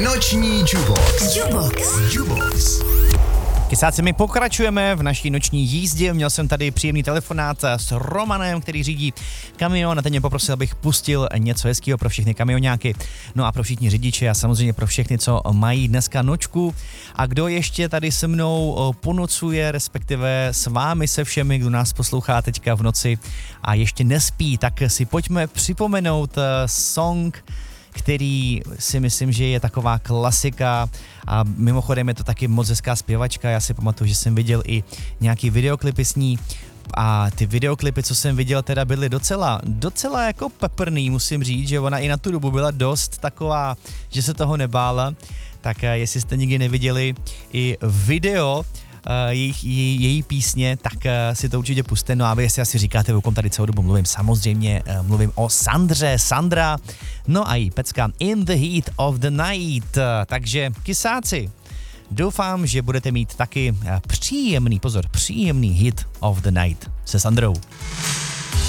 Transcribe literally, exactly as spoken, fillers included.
Noční Jukebox. Jukebox. Jukebox. Kysáci, my pokračujeme v naší noční jízdě. Měl jsem tady příjemný telefonát s Romanem, který řídí kamion, a teď mě poprosil, abych pustil něco hezkého pro všechny kamionáky, no a pro všichni řidiče a samozřejmě pro všechny, co mají dneska nočku. A kdo ještě tady se mnou ponocuje, respektive s vámi se všemi, kdo nás poslouchá teďka v noci a ještě nespí, tak si pojďme připomenout song, který si myslím, že je taková klasika, a mimochodem je to taky moc hezká zpěvačka. Já si pamatuju, že jsem viděl i nějaký videoklipy s ní, a ty videoklipy, co jsem viděl, teda byly docela, docela jako peprný, musím říct, že ona i na tu dobu byla dost taková, že se toho nebála. Tak jestli jste nikdy neviděli i video její, její, její písně, tak si to určitě puste. No a vy, jestli asi říkáte, o kom tady celou dobu mluvím, samozřejmě mluvím o Sandře, Sandra, no a jí pecka In the Heat of the Night. Takže kysáci, doufám, že budete mít taky příjemný, pozor, příjemný hit of the night se Sandrou.